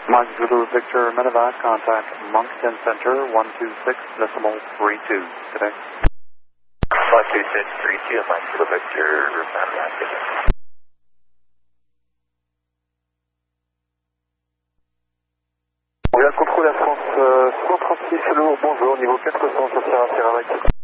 Mike Zulu Victor Medevac, contact Moncton Center 126.32 today. 126.32, Mike Zulu Victor Medevac. Oui, la contrôle Air France 136 lourd, bonjour, niveau 400 sur Sierra Sierra Mike.